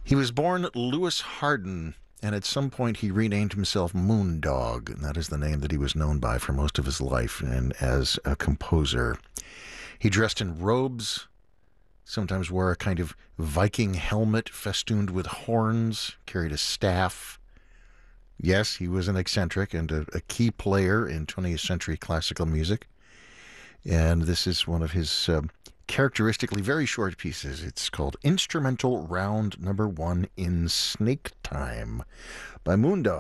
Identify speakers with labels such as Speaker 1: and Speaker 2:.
Speaker 1: He was born Louis Harden, and at some point he renamed himself Moondog, and that is the name that he was known by for most of his life and as a composer. He dressed in robes, sometimes wore a kind of Viking helmet festooned with horns, carried a staff. Yes, he was an eccentric and a key player in 20th century classical music. And this is one of his characteristically very short pieces. It's called Instrumental Round Number 1 in Snake Time by Moondog.